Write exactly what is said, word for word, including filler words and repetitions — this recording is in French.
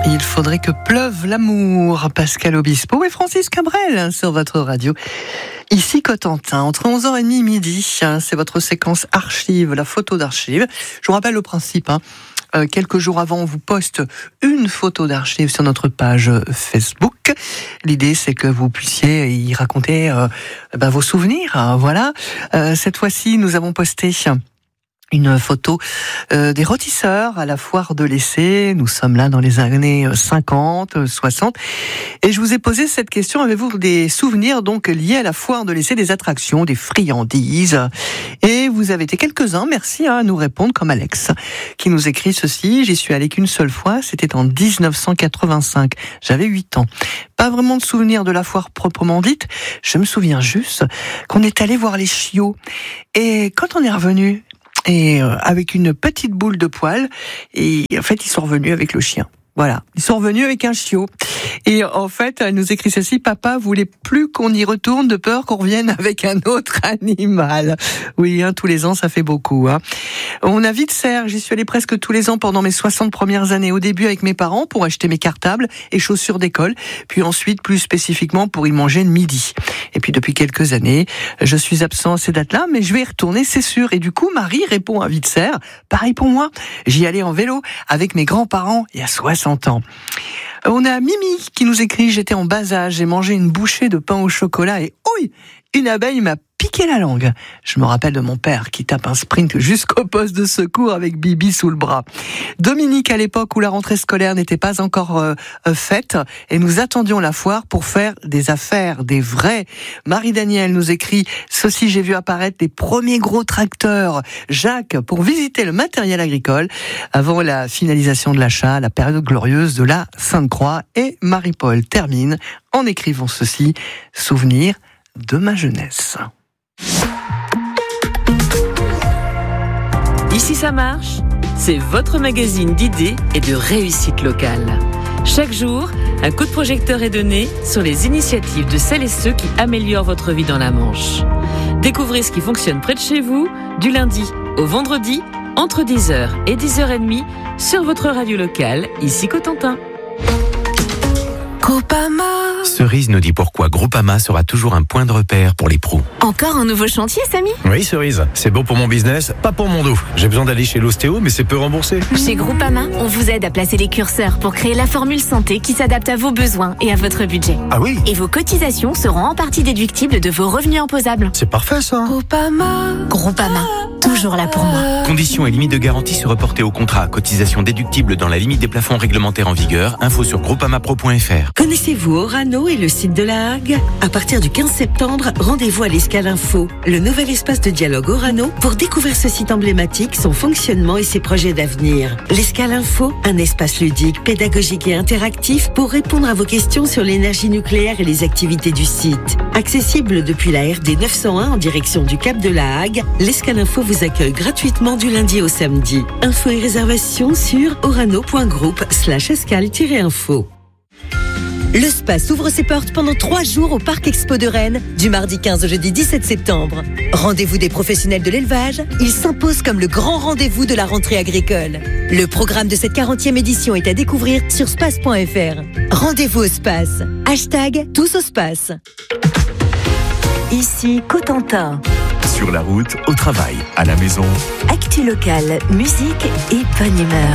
Il faudrait que pleuve l'amour, Pascal Obispo et Francis Cabrel sur votre radio. Ici Cotentin, entre onze heures trente et midi, c'est votre séquence archive, la photo d'archive. Je vous rappelle le principe, hein. Euh, quelques jours avant, on vous poste une photo d'archive sur notre page Facebook. L'idée, c'est que vous puissiez y raconter euh, ben, vos souvenirs. Hein, voilà. Euh, cette fois-ci, nous avons posté une photo euh, des rôtisseurs à la foire de l'Essai. Nous sommes là dans les années cinquante, soixante. Et je vous ai posé cette question. Avez-vous des souvenirs donc liés à la foire de l'Essai, des attractions, des friandises? Et vous avez été quelques-uns, merci hein, à nous répondre, comme Alex, qui nous écrit ceci. J'y suis allé qu'une seule fois, c'était en dix-neuf cent quatre-vingt-cinq. J'avais huit ans. Pas vraiment de souvenirs de la foire proprement dite. Je me souviens juste qu'on est allé voir les chiots. Et quand on est revenu, et euh, avec une petite boule de poil, et en fait ils sont revenus avec le chien. Voilà, ils sont revenus avec un chiot. Et en fait, elle nous écrit ceci: papa voulait plus qu'on y retourne de peur qu'on revienne avec un autre animal. Oui, hein, tous les ans, ça fait beaucoup. Hein. On a Vitserre, j'y suis allée presque tous les ans pendant mes soixante premières années. Au début avec mes parents pour acheter mes cartables et chaussures d'école, puis ensuite plus spécifiquement pour y manger le midi. Et puis depuis quelques années, je suis absent à ces dates-là, mais je vais y retourner, c'est sûr. Et du coup, Marie répond à Vitserre, pareil pour moi. J'y allais en vélo avec mes grands-parents il y a soixante ans. On a Mimi qui nous écrit: j'étais en bas âge, j'ai mangé une bouchée de pain au chocolat et oui, une abeille m'a piqué la langue. Je me rappelle de mon père qui tape un sprint jusqu'au poste de secours avec Bibi sous le bras. Dominique, à l'époque où la rentrée scolaire n'était pas encore euh, faite et nous attendions la foire pour faire des affaires, des vrais. Marie-Danielle nous écrit: ceci, j'ai vu apparaître les premiers gros tracteurs. Jacques, pour visiter le matériel agricole avant la finalisation de l'achat, la période glorieuse de la Sainte-Croix. Et Marie-Paul termine en écrivant ceci: souvenir de ma jeunesse. Ici ça marche, c'est votre magazine d'idées et de réussite locale. Chaque jour, un coup de projecteur est donné sur les initiatives de celles et ceux qui améliorent votre vie dans la Manche. Découvrez ce qui fonctionne près de chez vous, du lundi au vendredi, entre dix heures et dix heures trente, sur votre radio locale, ici Cotentin. Groupama. Cerise nous dit pourquoi Groupama sera toujours un point de repère pour les pros. Encore un nouveau chantier, Samy? Oui, Cerise, c'est bon pour mon business, pas pour mon dos. J'ai besoin d'aller chez l'ostéo, mais c'est peu remboursé. Chez Groupama, on vous aide à placer les curseurs pour créer la formule santé qui s'adapte à vos besoins et à votre budget. Ah oui? Et vos cotisations seront en partie déductibles de vos revenus imposables. C'est parfait, ça. Groupama. Groupama, toujours là pour moi. Conditions et limites de garantie se reporter au contrat. Cotisation déductible dans la limite des plafonds réglementaires en vigueur. Info sur groupamapro point f r. Connaissez-vous Orano et le site de la Hague? À partir du quinze septembre, rendez-vous à l'Escale Info, le nouvel espace de dialogue Orano, pour découvrir ce site emblématique, son fonctionnement et ses projets d'avenir. L'Escale Info, un espace ludique, pédagogique et interactif pour répondre à vos questions sur l'énergie nucléaire et les activités du site. Accessible depuis la R D neuf cent un en direction du Cap de la Hague, l'Escale Info vous accueille gratuitement du lundi au samedi. Infos et réservations sur orano.group slash escale-info. Le Spa s'ouvre ses portes pendant trois jours au Parc Expo de Rennes, du mardi quinze au jeudi dix-sept septembre. Rendez-vous des professionnels de l'élevage, il s'impose comme le grand rendez-vous de la rentrée agricole. Le programme de cette quarantième édition est à découvrir sur space point f r. Rendez-vous au Space. Hashtag tous au Space. Ici Cotentin. Sur la route, au travail, à la maison. Actu locale, musique et bonne humeur.